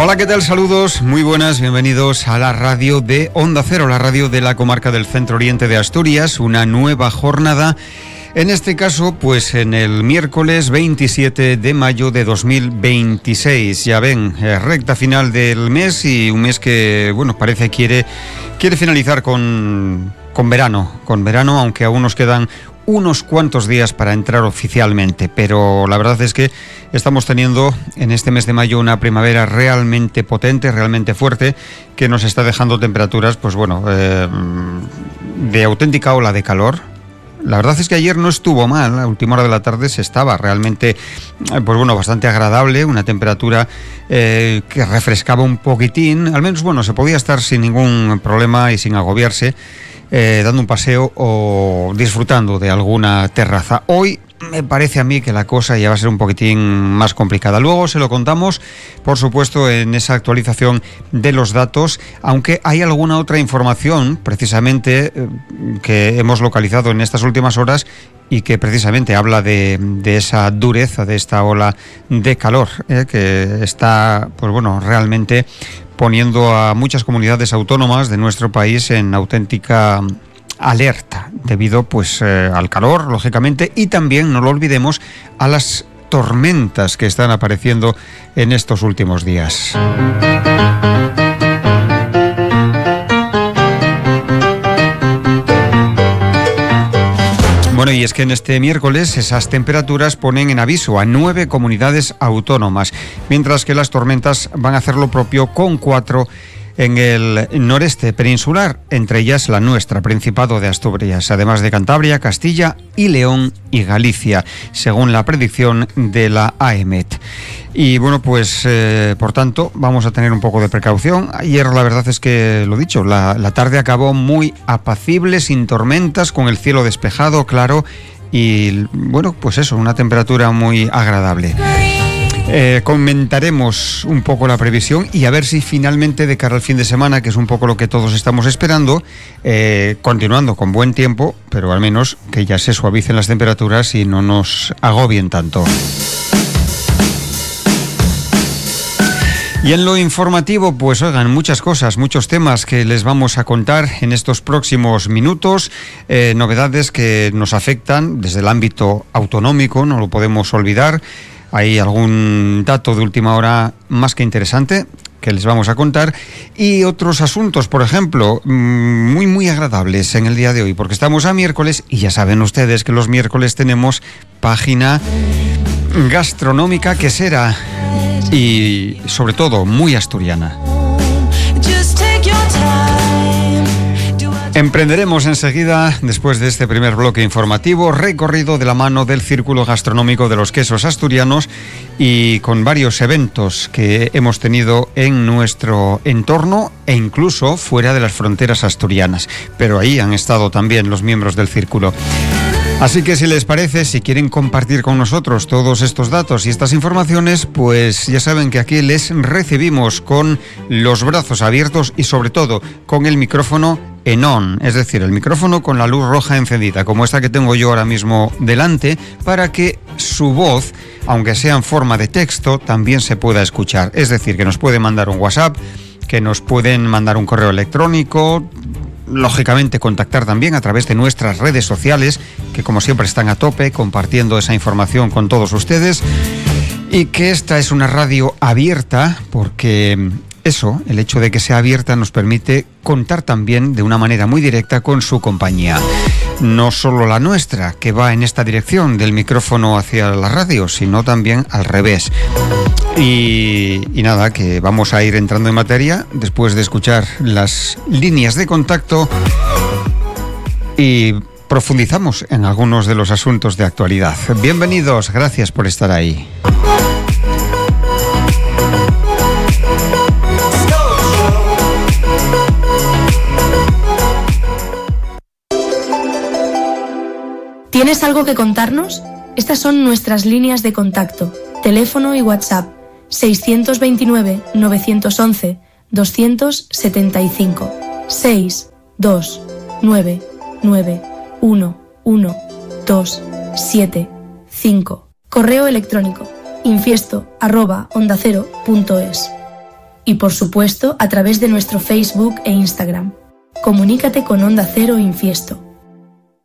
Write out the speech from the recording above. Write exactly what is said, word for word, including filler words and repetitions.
Hola, ¿qué tal? Saludos, muy buenas, bienvenidos a la radio de Onda Cero, la radio de la comarca del Centro Oriente de Asturias, una nueva jornada. En este caso, pues en el miércoles veintisiete de mayo de dos mil veintiséis. Ya ven, eh, recta final del mes y un mes que, bueno, parece quiere, quiere finalizar con, con verano, con verano, aunque aún nos quedan unos cuantos días para entrar oficialmente, pero la verdad es que estamos teniendo en este mes de mayo una primavera realmente potente, realmente fuerte, que nos está dejando temperaturas, pues bueno, eh, de auténtica ola de calor. La verdad es que ayer no estuvo mal, a última hora de la tarde se estaba realmente, pues bueno, bastante agradable, una temperatura eh, que refrescaba un poquitín, al menos bueno, se podía estar sin ningún problema y sin agobiarse, eh, dando un paseo o disfrutando de alguna terraza. Hoy me parece a mí que la cosa ya va a ser un poquitín más complicada. Luego se lo contamos, por supuesto, en esa actualización de los datos, aunque hay alguna otra información, precisamente, que hemos localizado en estas últimas horas y que precisamente habla de, de esa dureza, de esta ola de calor, eh, que está, pues bueno, realmente poniendo a muchas comunidades autónomas de nuestro país en auténtica alerta, debido pues eh, al calor, lógicamente, y también, no lo olvidemos, a las tormentas que están apareciendo en estos últimos días. Bueno, y es que en este miércoles esas temperaturas ponen en aviso a nueve comunidades autónomas, mientras que las tormentas van a hacer lo propio con cuatro en el noreste peninsular, entre ellas la nuestra, Principado de Asturias, además de Cantabria, Castilla y León y Galicia, según la predicción de la AEMET. Y bueno, pues eh, por tanto vamos a tener un poco de precaución. Ayer la verdad es que, lo dicho, la, la tarde acabó muy apacible, sin tormentas, con el cielo despejado, claro, y bueno, pues eso, una temperatura muy agradable. Eh, comentaremos un poco la previsión y a ver si finalmente de cara al fin de semana, que es un poco lo que todos estamos esperando, eh, continuando con buen tiempo, pero al menos que ya se suavicen las temperaturas y no nos agobien tanto. Y en lo informativo, pues oigan, muchas cosas, muchos temas que les vamos a contar en estos próximos minutos, eh, novedades que nos afectan desde el ámbito autonómico, no lo podemos olvidar. Hay algún dato de última hora más que interesante que les vamos a contar y otros asuntos, por ejemplo, muy muy agradables en el día de hoy, porque estamos a miércoles y ya saben ustedes que los miércoles tenemos página gastronómica quesera y sobre todo muy asturiana. Emprenderemos enseguida, después de este primer bloque informativo, recorrido de la mano del Círculo Gastronómico de los Quesos Asturianos y con varios eventos que hemos tenido en nuestro entorno e incluso fuera de las fronteras asturianas. Pero ahí han estado también los miembros del Círculo. Así que si les parece, si quieren compartir con nosotros todos estos datos y estas informaciones, pues ya saben que aquí les recibimos con los brazos abiertos y sobre todo con el micrófono en on, es decir, el micrófono con la luz roja encendida, como esta que tengo yo ahora mismo delante, para que su voz, aunque sea en forma de texto, también se pueda escuchar. Es decir, que nos pueden mandar un WhatsApp, que nos pueden mandar un correo electrónico, lógicamente contactar también a través de nuestras redes sociales, que como siempre están a tope compartiendo esa información con todos ustedes, y que esta es una radio abierta porque eso, el hecho de que sea abierta, nos permite contar también de una manera muy directa con su compañía. No solo la nuestra, que va en esta dirección del micrófono hacia la radio, sino también al revés. Y, y nada, que vamos a ir entrando en materia después de escuchar las líneas de contacto y profundizamos en algunos de los asuntos de actualidad. Bienvenidos, gracias por estar ahí. ¿Tienes algo que contarnos? Estas son nuestras líneas de contacto, teléfono y WhatsApp seiscientos veintinueve, novecientos once, doscientos setenta y cinco, seis dos nueve nueve uno uno dos siete cinco. Correo electrónico infiesto arroba onda cero punto es. y por supuesto a través de nuestro Facebook e Instagram. Comunícate con Onda Cero Infiesto.